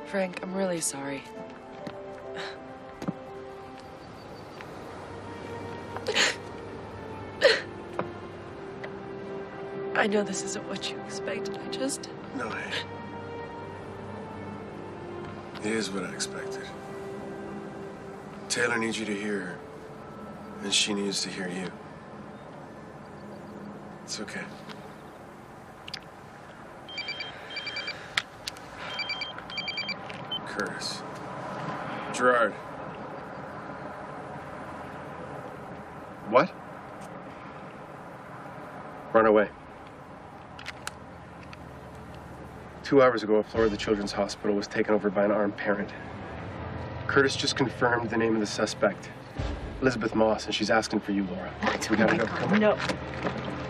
Frank, I'm really sorry. I know this isn't what you expected. I just... No, hey. It is what I expected. Taylor needs you to hear her, and she needs to hear you. It's okay. Curtis. Gerard. What? Run away. 2 hours ago, a floor of the Children's Hospital was taken over by an armed parent. Curtis just confirmed the name of the suspect, Elizabeth Moss, and she's asking for you, Laura. What? We gotta go. Come on. No.